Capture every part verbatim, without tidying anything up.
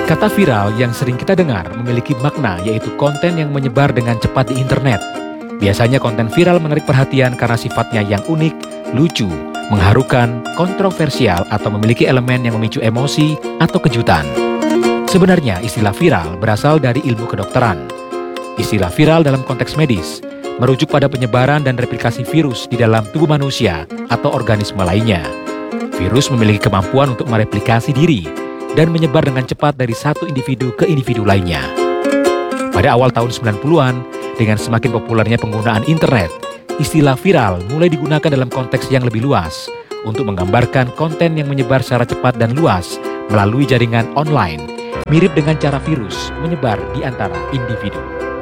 Kata viral yang sering kita dengar memiliki makna, yaitu konten yang menyebar dengan cepat di internet. Biasanya konten viral menarik perhatian karena sifatnya yang unik, lucu, mengharukan, kontroversial, atau memiliki elemen yang memicu emosi atau kejutan. Sebenarnya istilah viral berasal dari ilmu kedokteran. Istilah viral dalam konteks medis merujuk pada penyebaran dan replikasi virus di dalam tubuh manusia atau organisme lainnya. Virus memiliki kemampuan untuk mereplikasi diri dan menyebar dengan cepat dari satu individu ke individu lainnya. Pada awal tahun sembilan puluhan, dengan semakin populernya penggunaan internet, istilah viral mulai digunakan dalam konteks yang lebih luas untuk menggambarkan konten yang menyebar secara cepat dan luas melalui jaringan online, mirip dengan cara virus menyebar di antara individu.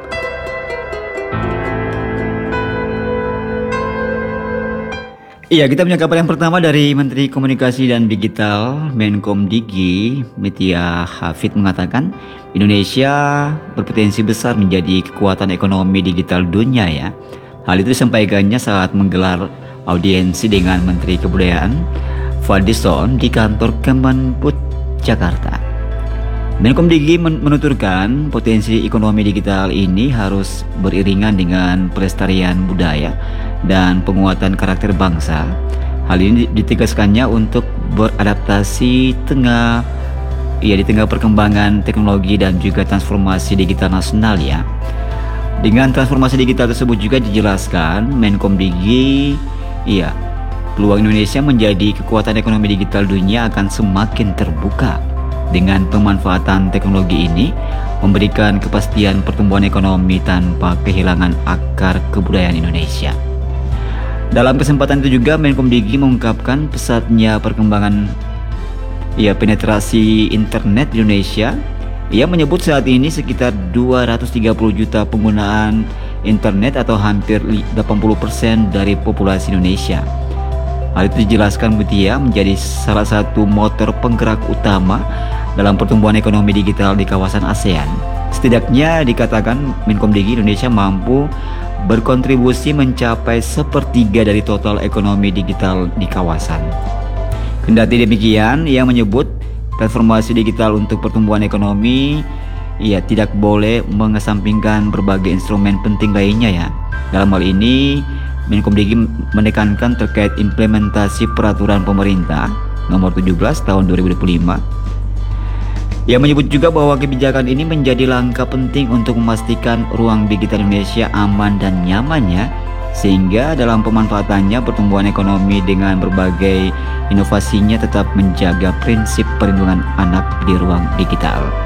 Iya, kita punya kabar yang pertama dari Menteri Komunikasi dan Digital Menkomdigi, Mutia Hafid, mengatakan Indonesia berpotensi besar menjadi kekuatan ekonomi digital dunia ya. Hal itu disampaikannya saat menggelar audiensi dengan Menteri Kebudayaan Fadlizon di kantor Kemenbud Jakarta. Menkomdigi menuturkan potensi ekonomi digital ini harus beriringan dengan pelestarian budaya dan penguatan karakter bangsa. Hal ini ditegaskannya untuk beradaptasi tengah ya di tengah perkembangan teknologi dan juga transformasi digital nasional ya. Dengan transformasi digital tersebut juga dijelaskan Menkomdigi iya peluang Indonesia menjadi kekuatan ekonomi digital dunia akan semakin terbuka. Dengan pemanfaatan teknologi ini memberikan kepastian pertumbuhan ekonomi tanpa kehilangan akar kebudayaan Indonesia. Dalam kesempatan itu juga Menkomdigi mengungkapkan pesatnya perkembangan ya penetrasi internet di Indonesia. Ia menyebut saat ini sekitar dua ratus tiga puluh juta penggunaan internet atau hampir delapan puluh persen dari populasi Indonesia. Hal itu dijelaskan Mutia menjadi salah satu motor penggerak utama dalam pertumbuhan ekonomi digital di kawasan ASEAN. Setidaknya dikatakan Menkomdigi Indonesia mampu berkontribusi mencapai sepertiga dari total ekonomi digital di kawasan. Kendati demikian, ia menyebut transformasi digital untuk pertumbuhan ekonomi ia tidak boleh mengesampingkan berbagai instrumen penting lainnya ya. Dalam hal ini Menkomdigi menekankan terkait implementasi peraturan pemerintah nomor tujuh belas tahun dua ribu dua puluh lima. Ia menyebut juga bahwa kebijakan ini menjadi langkah penting untuk memastikan ruang digital Indonesia aman dan nyamannya, sehingga dalam pemanfaatannya pertumbuhan ekonomi dengan berbagai inovasinya tetap menjaga prinsip perlindungan anak di ruang digital.